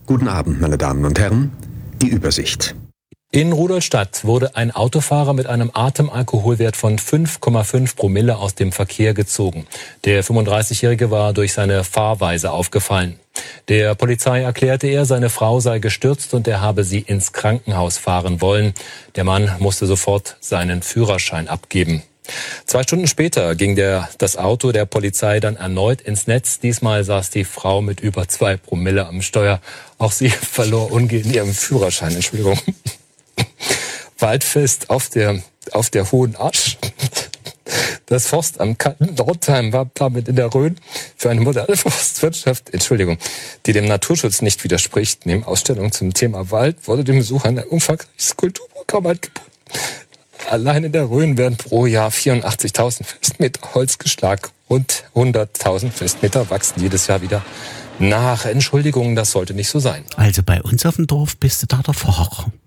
Guten Abend, meine Damen und Herren. Die Übersicht. In Rudolstadt wurde ein Autofahrer mit einem Atemalkoholwert von 5,5 Promille aus dem Verkehr gezogen. Der 35-Jährige war durch seine Fahrweise aufgefallen. Der Polizei erklärte er, seine Frau sei gestürzt und er habe sie ins Krankenhaus fahren wollen. Der Mann musste sofort seinen Führerschein abgeben. 2 Stunden später ging das Auto der Polizei dann erneut ins Netz. Diesmal saß die Frau mit über 2 Promille am Steuer. Auch sie verlor umgehend ihren Führerschein. Entschuldigung. Waldfest auf der Hohen Asch. Das Forstamt Kalten-Dortheim war damit in der Rhön für eine moderne Forstwirtschaft, die dem Naturschutz nicht widerspricht. Neben Ausstellungen zum Thema Wald wurde dem Besucher ein umfangreiches Kulturprogramm angeboten. Allein in der Rhön werden pro Jahr 84.000 Festmeter Holz geschlagen. Rund 100.000 Festmeter wachsen jedes Jahr wieder nach. Entschuldigung, das sollte nicht so sein. Also bei uns auf dem Dorf bist du da der Fahrer.